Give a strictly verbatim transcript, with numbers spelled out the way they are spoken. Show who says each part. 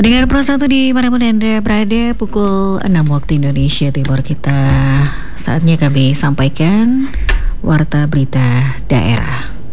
Speaker 1: Pendengar Pro satu di manapun Anda berada, pukul enam waktu Indonesia Timur, kita saatnya kami sampaikan Warta Berita Daerah.